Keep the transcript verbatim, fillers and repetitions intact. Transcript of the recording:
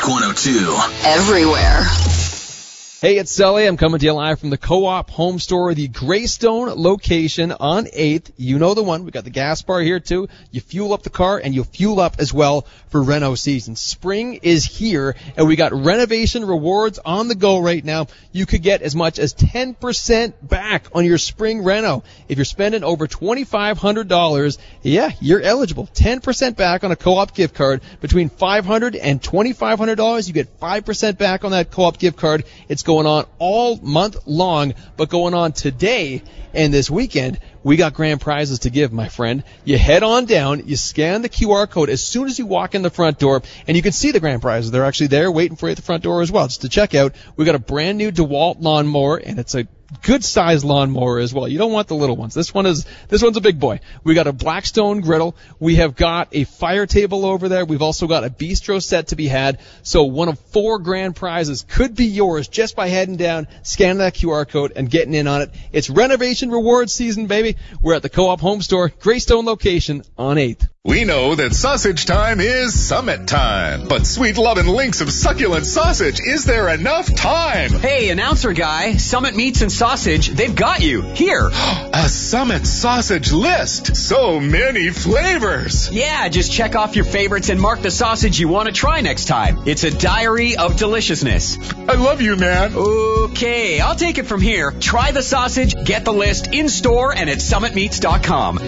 Rock one oh two. Everywhere. Hey, it's Sully. I'm coming to you live from the Co-op Home Store, the Greystone location on eighth. You know the one. We got the gas bar here, too. You fuel up the car, and you fuel up as well for reno season. Spring is here, and we got renovation rewards on the go right now. You could get as much as ten percent back on your spring reno. If you're spending over twenty-five hundred dollars, yeah, you're eligible. ten percent back on a Co-op gift card. Between five hundred dollars and twenty-five hundred dollars, you get five percent back on that Co-op gift card. It's going going on all month long, but going on today and this weekend, we got grand prizes to give, my friend. You head on down, you scan the Q R code as soon as you walk in the front door, and you can see the grand prizes. They're actually there waiting for you at the front door as well. Just to check out, we got a brand new DeWalt lawnmower, and it's a good size lawnmower as well. You don't want the little ones. This one is this one's a big boy. We got a Blackstone griddle. We have got a fire table over there. We've also got a bistro set to be had. So one of four grand prizes could be yours just by heading down, scanning that Q R code, and getting in on it. It's renovation reward season, baby. We're at the Co-op Home Store, Greystone location on eighth. We know that sausage time is summit time, but sweet lovin' links of succulent sausage, is there enough time? Hey, announcer guy, Summit Meats and Sausage, they've got you. Here. A Summit sausage list. So many flavors. Yeah, just check off your favorites and mark the sausage you want to try next time. It's a diary of deliciousness. I love you, man. Okay, I'll take it from here. Try the sausage, get the list in store and at summit meats dot com.